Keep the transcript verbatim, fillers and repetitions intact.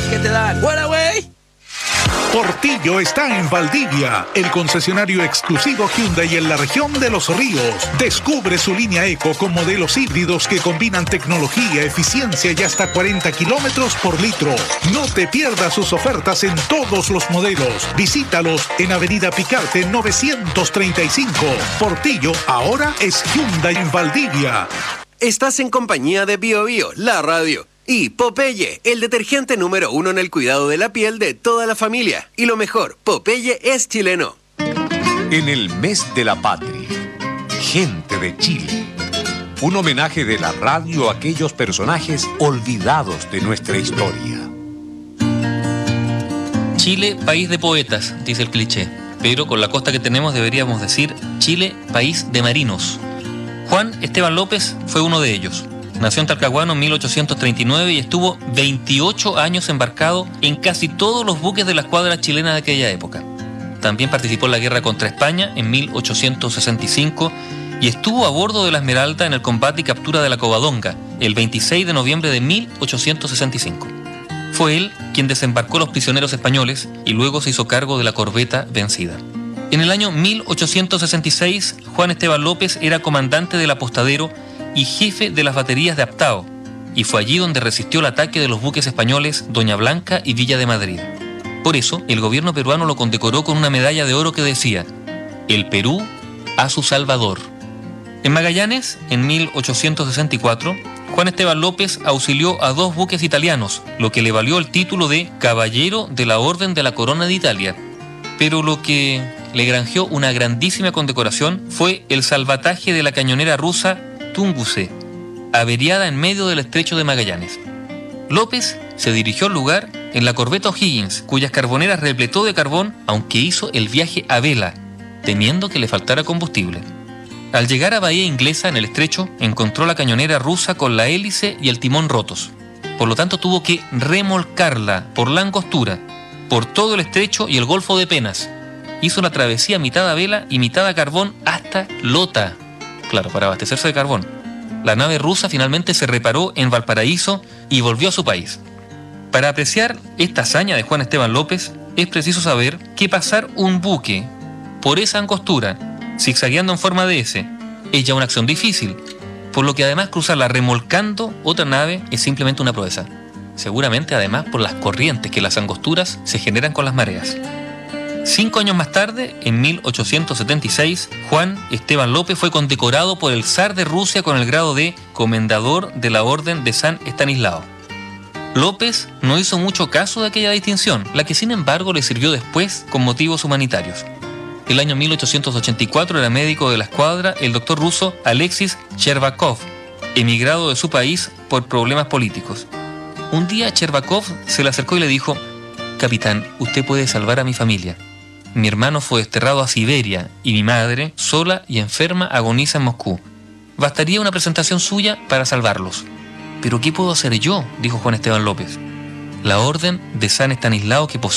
que te dan. ¡Fuera, güey! Portillo está en Valdivia, el concesionario exclusivo Hyundai en la región de Los Ríos. Descubre su línea Eco con modelos híbridos que combinan tecnología, eficiencia y hasta cuarenta kilómetros por litro. No te pierdas sus ofertas en todos los modelos. Visítalos en Avenida Picarte novecientos treinta y cinco. Portillo ahora es Hyundai en Valdivia. Estás en compañía de Bio Bio, la radio. Y Popeye, el detergente número uno en el cuidado de la piel de toda la familia. Y lo mejor, Popeye es chileno. En el mes de la patria, gente de Chile. Un homenaje de la radio a aquellos personajes olvidados de nuestra historia. Chile, país de poetas, dice el cliché. Pero con la costa que tenemos deberíamos decir Chile, país de marinos. Juan Esteban López fue uno de ellos. Nació en Talcahuano en mil ochocientos treinta y nueve y estuvo veintiocho años embarcado en casi todos los buques de la escuadra chilena de aquella época. También participó en la guerra contra España en mil ochocientos sesenta y cinco y estuvo a bordo de la Esmeralda en el combate y captura de la Covadonga el veintiséis de noviembre de mil ochocientos sesenta y cinco. Fue él quien desembarcó los prisioneros españoles y luego se hizo cargo de la corbeta vencida. En el año mil ochocientos sesenta y seis, Juan Esteban López era comandante del apostadero y jefe de las baterías de Aptao, y fue allí donde resistió el ataque de los buques españoles Doña Blanca y Villa de Madrid. Por eso, el gobierno peruano lo condecoró con una medalla de oro que decía: El Perú a su Salvador. En Magallanes, en mil ochocientos sesenta y cuatro, Juan Esteban López auxilió a dos buques italianos, lo que le valió el título de Caballero de la Orden de la Corona de Italia. Pero lo que le granjeó una grandísima condecoración fue el salvataje de la cañonera rusa Tunguce, averiada en medio del estrecho de Magallanes. López se dirigió al lugar en la corbeta O'Higgins, cuyas carboneras repletó de carbón, aunque hizo el viaje a vela, temiendo que le faltara combustible. Al llegar a Bahía Inglesa, en el estrecho, encontró la cañonera rusa con la hélice y el timón rotos. Por lo tanto, tuvo que remolcarla por la angostura, por todo el estrecho y el Golfo de Penas. Hizo la travesía mitad a vela y mitad a carbón hasta Lota, claro, para abastecerse de carbón. La nave rusa finalmente se reparó en Valparaíso y volvió a su país. Para apreciar esta hazaña de Juan Esteban López, es preciso saber que pasar un buque por esa angostura, zigzagueando en forma de S, es ya una acción difícil, por lo que además cruzarla remolcando otra nave es simplemente una proeza. Seguramente además por las corrientes que las angosturas se generan con las mareas. Cinco años más tarde, en mil ochocientos setenta y seis, Juan Esteban López fue condecorado por el zar de Rusia con el grado de Comendador de la Orden de San Estanislao. López no hizo mucho caso de aquella distinción, la que sin embargo le sirvió después con motivos humanitarios. El año mil ochocientos ochenta y cuatro era médico de la escuadra el doctor ruso Alexis Chervakov, emigrado de su país por problemas políticos. Un día Chervakov se le acercó y le dijo: «Capitán, usted puede salvar a mi familia. Mi hermano fue desterrado a Siberia y mi madre, sola y enferma, agoniza en Moscú. Bastaría una presentación suya para salvarlos». «¿Pero qué puedo hacer yo?», dijo Juan Esteban López. «La orden de San Estanislao que posee